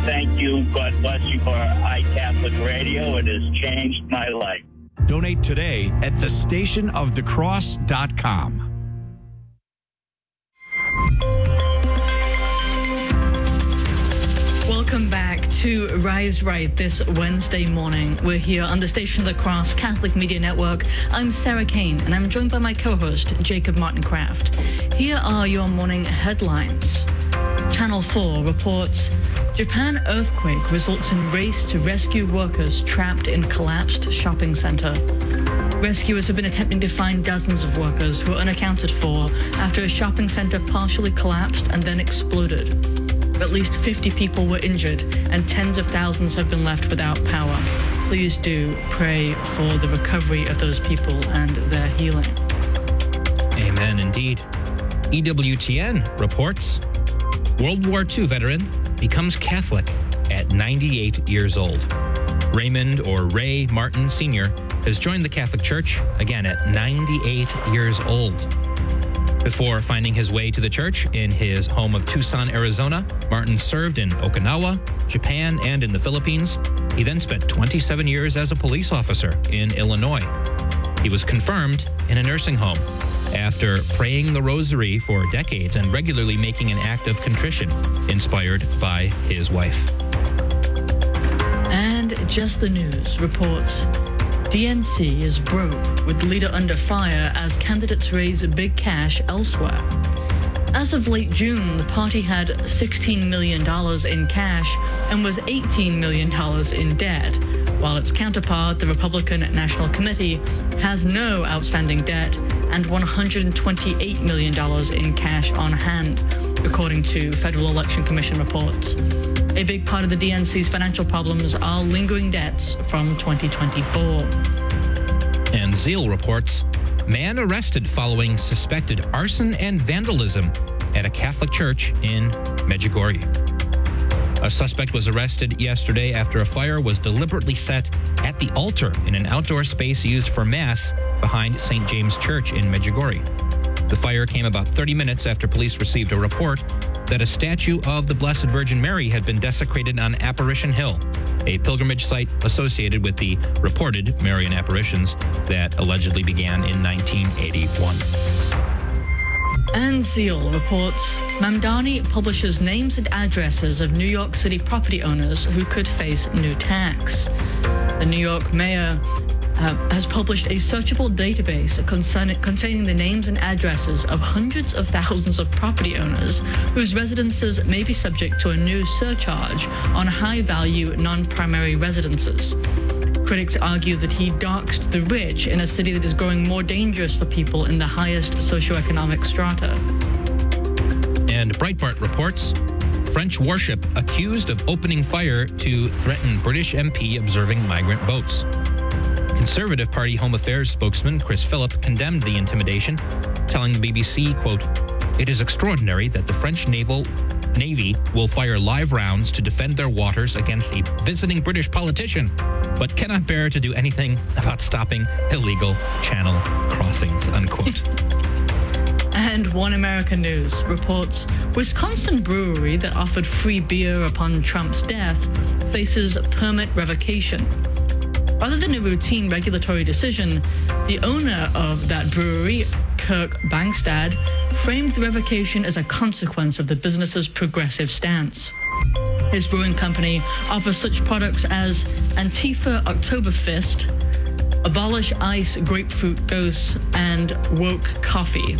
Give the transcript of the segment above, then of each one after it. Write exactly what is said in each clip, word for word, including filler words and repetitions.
thank you. God bless you for iCatholic Radio. It has changed my life. Donate today at the station of the cross dot com. Welcome back to Rise Right this Wednesday morning. We're here on the Station of the Cross Catholic Media Network. I'm Sarah Kane, and I'm joined by my co-host, Jacob Martin Kraft. Here are your morning headlines. Channel four reports, Japan earthquake results in race to rescue workers trapped in collapsed shopping center. Rescuers have been attempting to find dozens of workers who are unaccounted for after a shopping center partially collapsed and then exploded. At least fifty people were injured and tens of thousands have been left without power. Please do pray for the recovery of those people and their healing. Amen, indeed. E W T N reports, World War Two veteran becomes Catholic at ninety-eight years old. Raymond, or Ray Martin Senior, has joined the Catholic Church, again at ninety-eight years old. Before finding his way to the church in his home of Tucson, Arizona, Martin served in Okinawa, Japan, and in the Philippines. He then spent twenty-seven years as a police officer in Illinois. He was confirmed in a nursing home after praying the rosary for decades and regularly making an act of contrition inspired by his wife. And Just the News reports, D N C is broke, with leader under fire as candidates raise big cash elsewhere. As of late June, the party had sixteen million dollars in cash and was eighteen million dollars in debt, while its counterpart, the Republican National Committee, has no outstanding debt and one hundred twenty-eight million dollars in cash on hand, according to Federal Election Commission reports. A big part of the D N C's financial problems are lingering debts from twenty twenty-four. And Zeal reports, man arrested following suspected arson and vandalism at a Catholic church in Medjugorje. A suspect was arrested yesterday after a fire was deliberately set at the altar in an outdoor space used for Mass behind Saint James Church in Medjugorje. The fire came about thirty minutes after police received a report that a statue of the Blessed Virgin Mary had been desecrated on Apparition Hill, a pilgrimage site associated with the reported Marian apparitions that allegedly began in nineteen eighty-one. And Zeal reports, Mamdani publishes names and addresses of New York City property owners who could face new tax. The New York mayor Uh, has published a searchable database concern- containing the names and addresses of hundreds of thousands of property owners whose residences may be subject to a new surcharge on high-value non-primary residences. Critics argue that he doxed the rich in a city that is growing more dangerous for people in the highest socioeconomic strata. And Breitbart reports, French warship accused of opening fire to threaten British M P observing migrant boats. Conservative Party Home Affairs spokesman Chris Philip condemned the intimidation, telling the B B C, quote, "It is extraordinary that the French naval Navy will fire live rounds to defend their waters against a visiting British politician, but cannot bear to do anything about stopping illegal channel crossings," unquote. And One American News reports, Wisconsin brewery that offered free beer upon Trump's death faces permit revocation. Rather than a routine regulatory decision, the owner of that brewery, Kirk Bangstad, framed the revocation as a consequence of the business's progressive stance. His brewing company offers such products as Antifa Oktoberfest, Abolish Ice Grapefruit Ghosts, and Woke Coffee.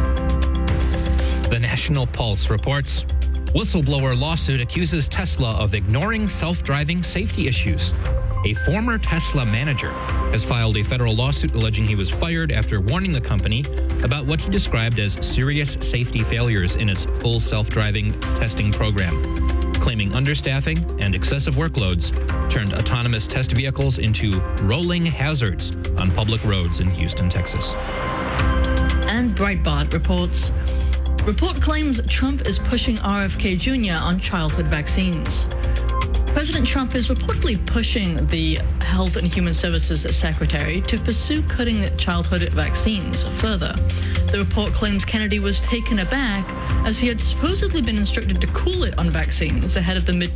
The National Pulse reports, whistleblower lawsuit accuses Tesla of ignoring self-driving safety issues. A former Tesla manager has filed a federal lawsuit alleging he was fired after warning the company about what he described as serious safety failures in its full self-driving testing program, claiming understaffing and excessive workloads turned autonomous test vehicles into rolling hazards on public roads in Houston, Texas. And Breitbart reports, report claims Trump is pushing R F K Junior on childhood vaccines. President Trump is reportedly pushing the Health and Human Services Secretary to pursue cutting childhood vaccines further. The report claims Kennedy was taken aback as he had supposedly been instructed to cool it on vaccines ahead of the midterm